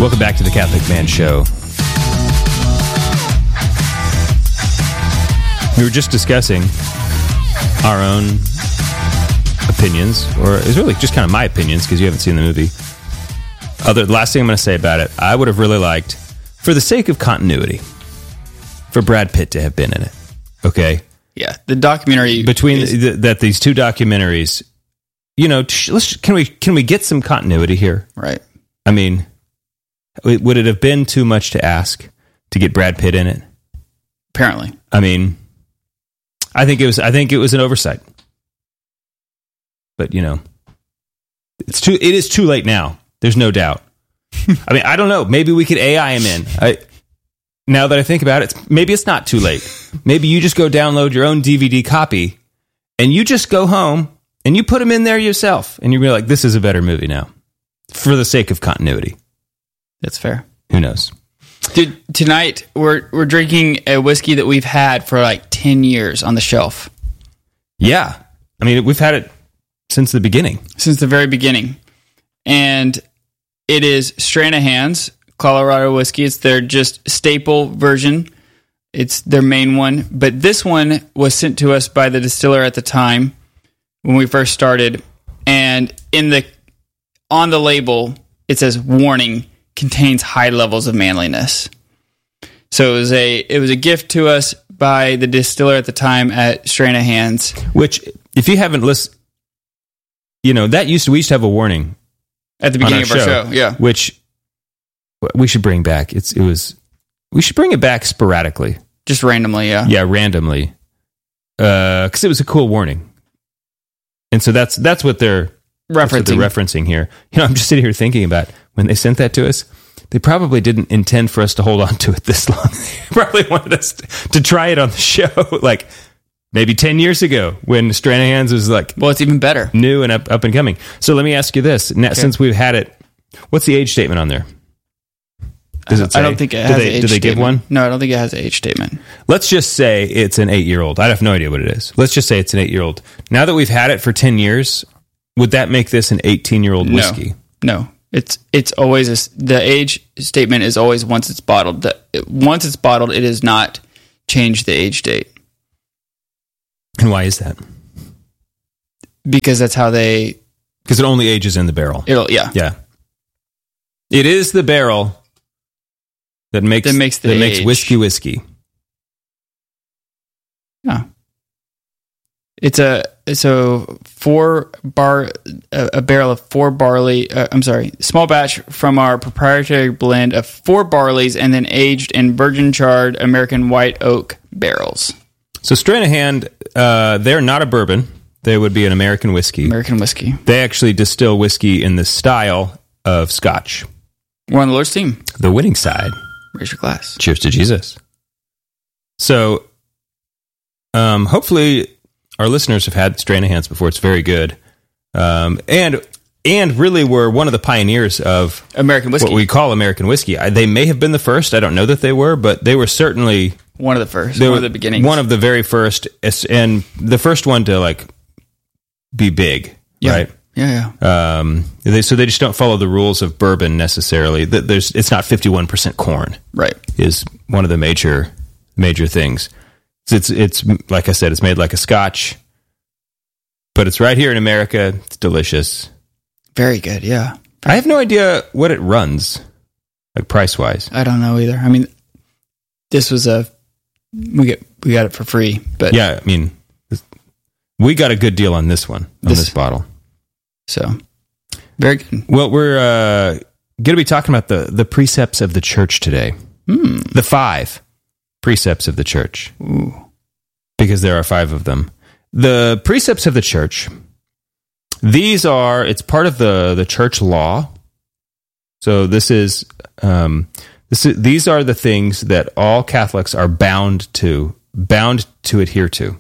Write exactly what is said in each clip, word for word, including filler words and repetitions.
Welcome back to the Catholic Man Show. We were just discussing our own opinions, or it's really just kind of my opinions because you haven't seen the movie. Other, the last thing I'm going to say about it, I would have really liked, for the sake of continuity, for Brad Pitt to have been in it. Okay? Yeah, the documentary between is, the, that these two documentaries, you know, let's can we can we get some continuity here? Right. I mean, would it have been too much to ask to get Brad Pitt in it? Apparently. I mean, I think it was I think it was an oversight. But, you know, it's too it is too late now. There's no doubt. I mean, I don't know. Maybe we could A I him in. I Now that I think about it, maybe it's not too late. Maybe you just go download your own D V D copy and you just go home and you put them in there yourself. And you'll be like, this is a better movie now. For the sake of continuity. That's fair. Who knows? Dude, tonight we're we're drinking a whiskey that we've had for like ten years on the shelf. Yeah. I mean, we've had it since the beginning. Since the very beginning. And it is Stranahan's Colorado whiskey. It's their just staple version. It's their main one. But this one was sent to us by the distiller at the time when we first started. And in the on the label, it says, warning, contains high levels of manliness. So it was a it was a gift to us by the distiller at the time at Stranahan's. Which, if you haven't listened, you know, that used to, we used to have a warning at the beginning of our show, yeah. Which we should bring back. It's it was we should bring it back sporadically, just randomly, yeah, yeah, randomly, because uh, it was a cool warning, and so that's that's what they're referencing. That's what they're referencing here. You know, I'm just sitting here thinking about when they sent that to us. They probably didn't intend for us to hold on to it this long. They probably wanted us to, to try it on the show, like maybe ten years ago when Stranahan's was like, well, it's even better, new and up up and coming. So let me ask you this: now, okay. Since we've had it, what's the age statement on there? Does it say? I don't think it has do they, an age do they statement. give one? No, I don't think it has an age statement. Let's just say it's an eight-year-old. I have no idea what it is. Let's just say it's an eight-year-old. Now that we've had it for ten years, would that make this an eighteen-year-old whiskey? No, no. It's it's always a, the age statement is always once it's bottled. The, once it's bottled, it does not change the age date. And why is that? Because that's how they. Because it only ages in the barrel. It'll yeah yeah. It is the barrel that makes that makes, the that age. makes whiskey whiskey. Yeah. It's a it's a four bar a, a barrel of four barley. Uh, I'm sorry, small batch from our proprietary blend of four barleys, and then aged in virgin charred American white oak barrels. So Stranahan, uh, they're not a bourbon. They would be an American whiskey. American whiskey. They actually distill whiskey in the style of Scotch. We're on the Lord's team. The winning side. Raise your glass. Cheers to Jesus. So, um, hopefully, our listeners have had Stranahan's before. It's very good, um, and and really were one of the pioneers of American whiskey. What we call American whiskey. I, they may have been the first. I don't know that they were, but they were certainly one of the first. One were, of the beginnings. One of the very first, and the first one to like be big, yeah. right? Yeah, yeah. Um, they, so they just don't follow the rules of bourbon necessarily. There's, it's not fifty-one percent corn. Right. Is one of the major, major things. It's, it's, like I said, it's made like a Scotch, but it's right here in America. It's delicious. Very good. Yeah. Very I have no idea what it runs, like price wise. I don't know either. I mean, this was a, we get, we got it for free, but yeah, I mean, we got a good deal on this one, on this, this bottle. So, very good. Well, we're uh, going to be talking about the, the precepts of the church today. Mm. The five precepts of the church. Ooh. Because there are five of them. The precepts of the church, these are, it's part of the, the church law. So this is, um, this is, these are the things that all Catholics are bound to, bound to adhere to.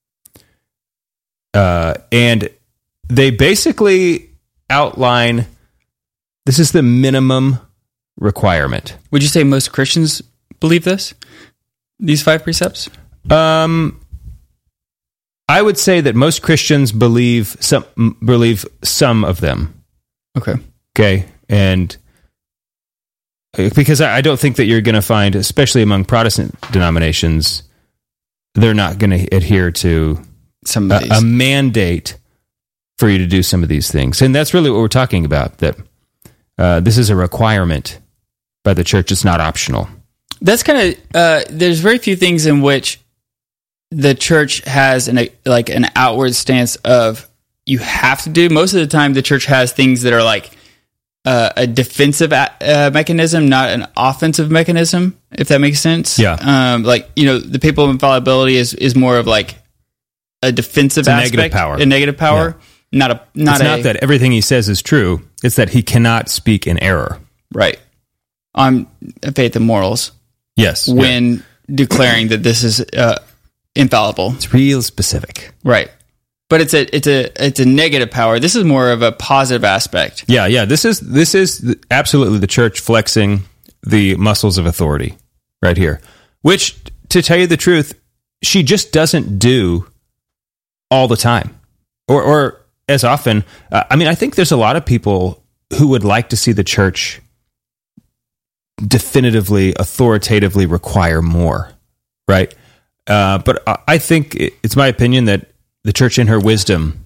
Uh, and they basically outline, this is the minimum requirement. Would you say most Christians believe this? These five precepts? Um, I would say that most Christians believe some believe some of them. Okay. Okay, and because I don't think that you're going to find, especially among Protestant denominations, they're not going to adhere to Some of a, these. a mandate for you to do some of these things. And that's really what we're talking about, that uh, this is a requirement by the church. It's not optional. That's kind of, uh, there's very few things in which the church has an like an outward stance of you have to do. Most of the time, the church has things that are like uh, a defensive a- uh, mechanism, not an offensive mechanism, if that makes sense. Yeah. Um, like, you know, the papal infallibility is, is more of like a defensive a aspect. negative power. A negative power. Yeah. Not a, not It's a, not that everything he says is true. It's that he cannot speak in error. right. On faith and morals Yes. when declaring that this is uh, infallible. It's real specific. Right. But it's a it's a it's a negative power. This is more of a positive aspect. Yeah, yeah. This is this is absolutely the church flexing the muscles of authority right here. Which, to tell you the truth, she just doesn't do all the time, or or as often. Uh, I mean, I think there's a lot of people who would like to see the church definitively, authoritatively require more, right? Uh, but I think it's my opinion that the church, in her wisdom,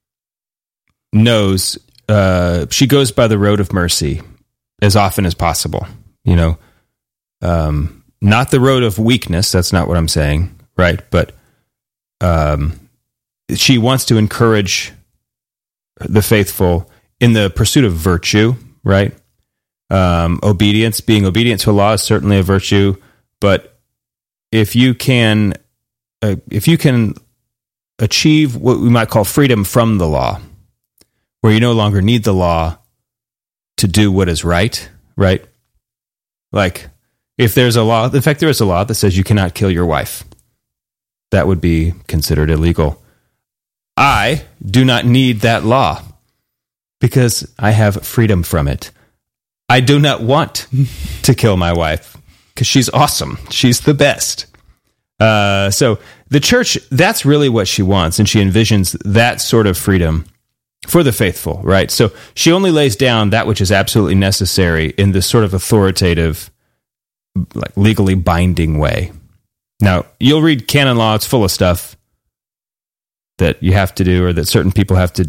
knows uh, she goes by the road of mercy as often as possible. You know, um, not the road of weakness. That's not what I'm saying, right? But um, she wants to encourage the faithful in the pursuit of virtue, right? Um, obedience, being obedient to a law is certainly a virtue, but if you can, uh, if you can achieve what we might call freedom from the law, where you no longer need the law to do what is right, right? Like, if there's a law, in fact, there is a law that says you cannot kill your wife. That would be considered illegal. I do not need that law because I have freedom from it. I do not want to kill my wife because she's awesome. She's the best. Uh, so the church, that's really what she wants, and she envisions that sort of freedom for the faithful, right? So she only lays down that which is absolutely necessary in this sort of authoritative, like legally binding way. Now, you'll read canon law, it's full of stuff that you have to do or that certain people have to